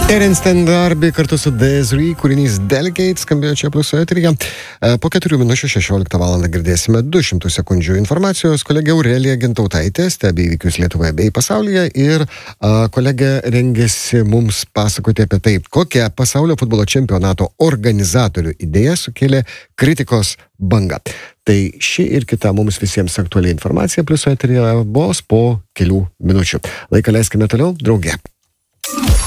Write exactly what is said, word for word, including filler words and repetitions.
Terence Darby kartu su Desiree, kūrinys Delegate skambėjo čia Pliuso eteryje. Po keturių minučių šešioliktą valandą girdėsime du šimtus sekundžių informacijos. Kolegė Aurelija Gintautaitė stebi įvykius Lietuvoje bei pasaulyje ir a, kolegė rengėsi mums pasakoti apie tai, kokia pasaulio futbolo čempionato organizatorių idėja sukėlė kritikos bangą. Tai ši ir kita mums visiems aktuali informacija Pliuso eteryje bus po kelių minučių. Laiką leiskime toliau, drauge.